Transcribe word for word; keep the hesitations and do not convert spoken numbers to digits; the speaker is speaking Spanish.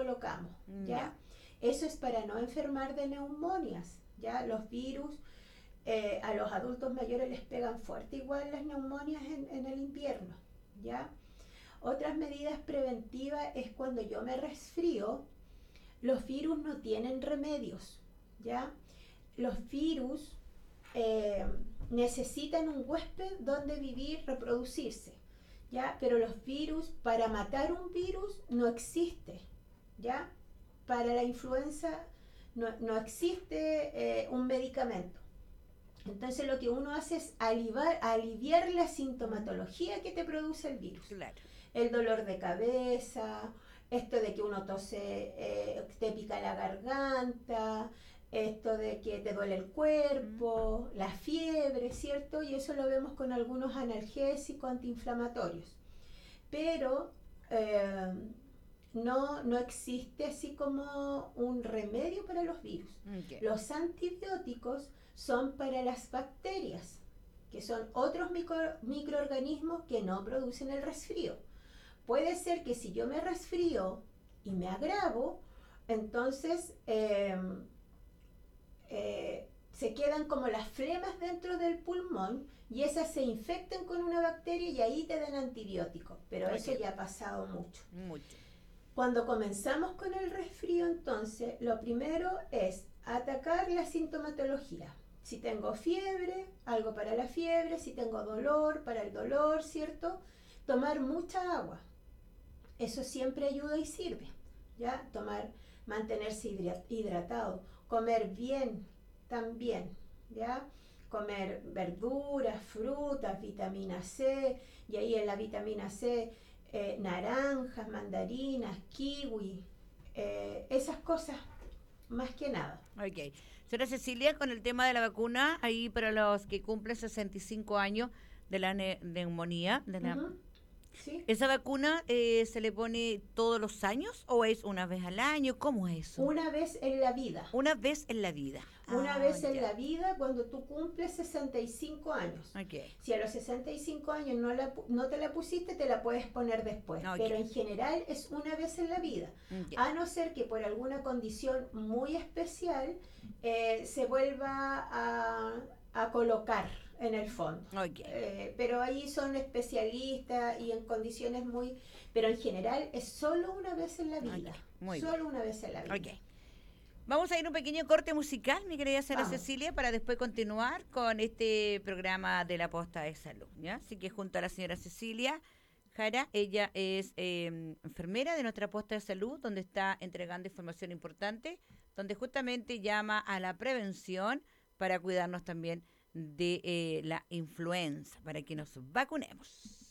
colocamos, ¿ya? Ya. Eso es para no enfermar de neumonias, ¿ya? Los virus eh, a los adultos mayores les pegan fuerte igual las neumonias en, en el invierno, ¿ya? Otras medidas preventivas es cuando yo me resfrío, los virus no tienen remedios, ¿ya? Los virus eh, necesitan un huésped donde vivir, reproducirse, ¿ya? Pero los virus, para matar un virus no existe, ¿ya? Para la influenza no, no existe eh, un medicamento. Entonces lo que uno hace es aliviar, aliviar la sintomatología que te produce el virus. Claro. El dolor de cabeza, esto de que uno tose, eh, te pica la garganta, esto de que te duele el cuerpo, la fiebre, ¿cierto? Y eso lo vemos con algunos analgésicos antiinflamatorios. Pero eh, no, no existe así como un remedio para los virus. Okay. Los antibióticos son para las bacterias, que son otros micro, microorganismos que no producen el resfrío. Puede ser que si yo me resfrío y me agravo, entonces eh, eh, se quedan como las flemas dentro del pulmón y esas se infectan con una bacteria y ahí te dan antibióticos. Pero Okay. eso ya ha pasado mucho. Mucho. Cuando comenzamos con el resfrío, entonces, lo primero es atacar la sintomatología. Si tengo fiebre, algo para la fiebre. Si tengo dolor, para el dolor, ¿cierto? Tomar mucha agua. Eso siempre ayuda y sirve, ¿ya? Tomar, mantenerse hidratado. Comer bien también, ¿ya? Comer verduras, frutas, vitamina C. Y ahí en la vitamina C... Eh, naranjas, mandarinas, kiwi, eh, esas cosas más que nada. Ok. Señora Cecilia, con el tema de la vacuna, ahí para los que cumplen sesenta y cinco años de la ne neumonía, de la... Uh-huh. ¿Sí? ¿Esa vacuna eh, se le pone todos los años o es una vez al año? ¿Cómo es eso? Una vez en la vida. Una vez en la vida. Una ah, vez en ya. la vida cuando tú cumples sesenta y cinco años. Okay. Si a los sesenta y cinco años no, la, no te la pusiste, te la puedes poner después. Okay. Pero en general es una vez en la vida. Okay. A no ser que por alguna condición muy especial eh, se vuelva a, a colocar en el fondo. Okay. Eh, pero ahí son especialistas y en condiciones muy... Pero en general es solo una vez en la vida. Okay. Muy solo bien. una vez en la vida. Okay. Vamos a ir a un pequeño corte musical, mi querida señora Vamos. Cecilia, para después continuar con este programa de la Posta de Salud, ¿ya? Así que junto a la señora Cecilia Jara, ella es eh, enfermera de nuestra Posta de Salud, donde está entregando información importante, donde justamente llama a la prevención para cuidarnos también de eh, la influenza, para que nos vacunemos.